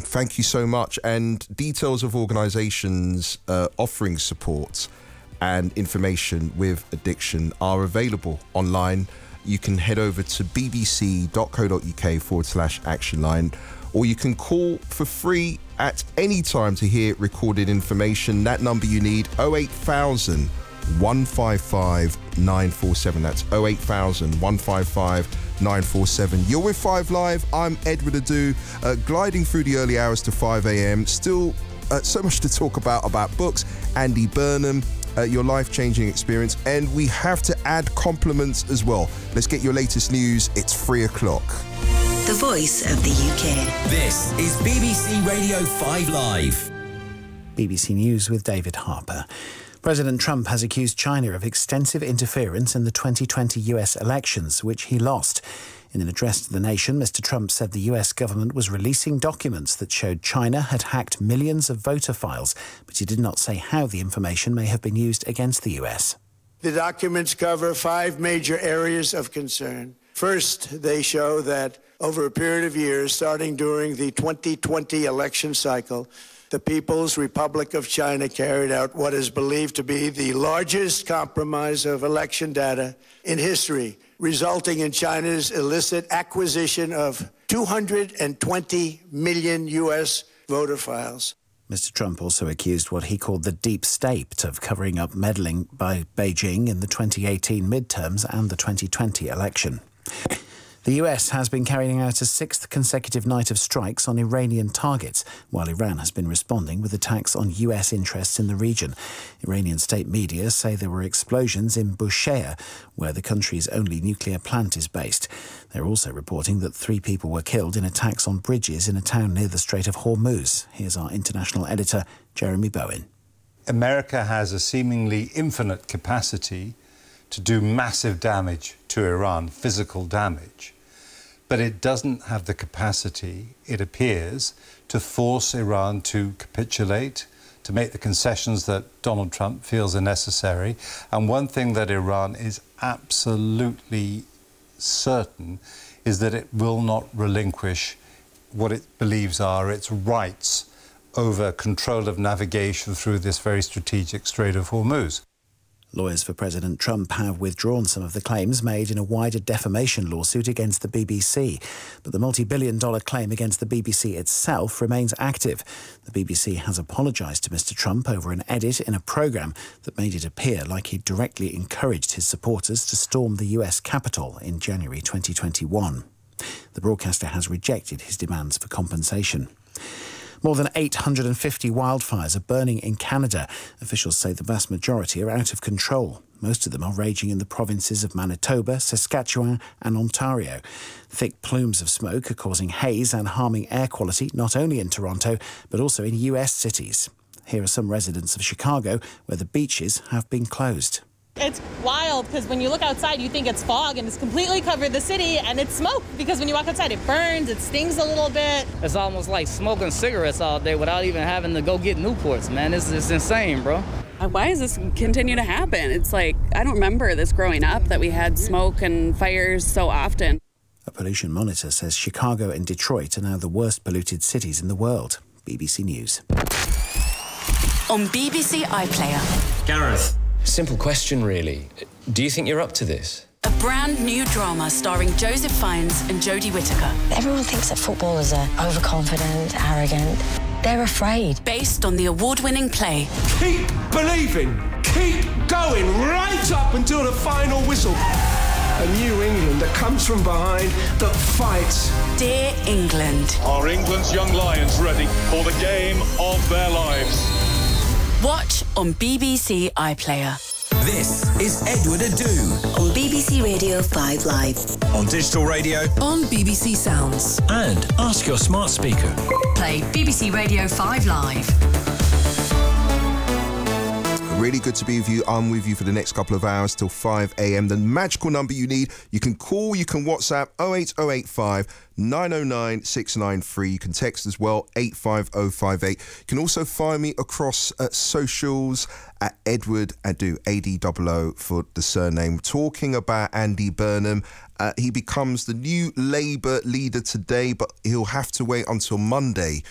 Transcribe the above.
Thank you so much. And details of organisations offering support and information with addiction are available online. You can head over to bbc.co.uk/action line, or you can call for free at any time to hear recorded information. That number you need, 08000 155 947. That's 08000 155 947. You're with 5 Live. I'm Edward Adu, gliding through the early hours to 5 a.m. Still so much to talk about books. Andy Burnham, your life-changing experience, and we have to add compliments as well. Let's get your latest news. It's 3 o'clock. The voice of the UK. This is BBC Radio 5 Live. BBC News with David Harper. President Trump has accused China of extensive interference in the 2020 US elections, which he lost. In an address to the nation, Mr. Trump said the US government was releasing documents that showed China had hacked millions of voter files, but he did not say how the information may have been used against the US. The documents cover 5 major areas of concern. First, they show that over a period of years, starting during the 2020 election cycle, the People's Republic of China carried out what is believed to be the largest compromise of election data in history, resulting in China's illicit acquisition of 220 million US voter files. Mr. Trump also accused what he called the deep state of covering up meddling by Beijing in the 2018 midterms and the 2020 election. The US has been carrying out a 6th consecutive night of strikes on Iranian targets, while Iran has been responding with attacks on US interests in the region. Iranian state media say there were explosions in Bushehr, where the country's only nuclear plant is based. They're also reporting that 3 people were killed in attacks on bridges in a town near the Strait of Hormuz. Here's our international editor, Jeremy Bowen. America has a seemingly infinite capacity to do massive damage to Iran, physical damage. But it doesn't have the capacity, it appears, to force Iran to capitulate, to make the concessions that Donald Trump feels are necessary. And one thing that Iran is absolutely certain is that it will not relinquish what it believes are its rights over control of navigation through this very strategic Strait of Hormuz. Lawyers for President Trump have withdrawn some of the claims made in a wider defamation lawsuit against the BBC. But the multi-billion-dollar claim against the BBC itself remains active. The BBC has apologised to Mr. Trump over an edit in a programme that made it appear like he directly encouraged his supporters to storm the US Capitol in January 2021. The broadcaster has rejected his demands for compensation. More than 850 wildfires are burning in Canada. Officials say the vast majority are out of control. Most of them are raging in the provinces of Manitoba, Saskatchewan and Ontario. Thick plumes of smoke are causing haze and harming air quality, not only in Toronto, but also in US cities. Here are some residents of Chicago, where the beaches have been closed. It's wild because when you look outside, you think it's fog and it's completely covered the city, and it's smoke because when you walk outside, it burns, it stings a little bit. It's almost like smoking cigarettes all day without even having to go get Newports, man. It's insane, bro. Why does this continue to happen? It's like, I don't remember this growing up, that we had smoke and fires so often. A pollution monitor says Chicago and Detroit are now the worst polluted cities in the world. BBC News. On BBC iPlayer. Gareth. Simple question, really. Do you think you're up to this? A brand new drama starring Joseph Fiennes and Jodie Whittaker. Everyone thinks that footballers are overconfident, arrogant. They're afraid. Based on the award-winning play. Keep believing. Keep going right up until the final whistle. A new England that comes from behind, that fights. Dear England. Are England's young lions ready for the game of their lives? Watch on BBC iPlayer. This is Edward Adu. On BBC Radio 5 Live. On digital radio. On BBC Sounds. And ask your smart speaker. Play BBC Radio 5 Live. Really good to be with you. I'm with you for the next couple of hours till 5 a.m. The magical number you need, you can call, you can WhatsApp 08085 909 693. You can text as well 85058. You can also find me across socials at Edward Adu, ADOO for the surname. Talking about Andy Burnham. He becomes the new Labour leader today, but he'll have to wait until Monday